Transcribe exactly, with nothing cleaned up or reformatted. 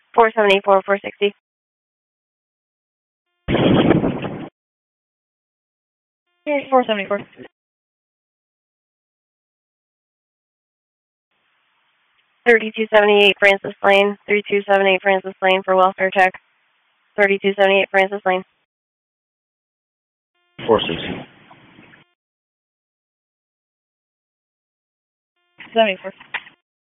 four seventy-four, four sixty. Here's four seventy-four. thirty-two seventy-eight Francis Lane. thirty-two seventy-eight Francis Lane for welfare check. thirty-two seventy-eight Francis Lane. four sixty. seventy-four.